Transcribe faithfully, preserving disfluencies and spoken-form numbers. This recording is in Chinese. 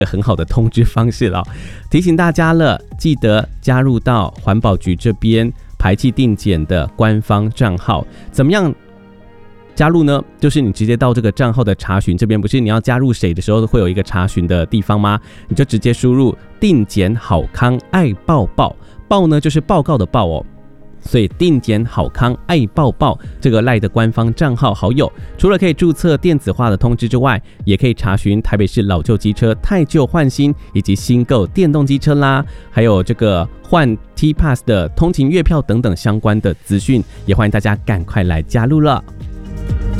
很好的通知方式了。提醒大家了，记得加入到环保局这边排气定检的官方账号。怎么样加入呢？就是你直接到这个账号的查询这边，不是你要加入谁的时候会有一个查询的地方吗？你就直接输入定检好康爱报报，报呢就是报告的报哦。所以定检好康爱报报这个赖的官方账号好友，除了可以注册电子化的通知之外，也可以查询台北市老旧机车汰旧换新以及新购电动机车啦，还有这个换 T Pass 的通勤月票等等相关的资讯，也欢迎大家赶快来加入了。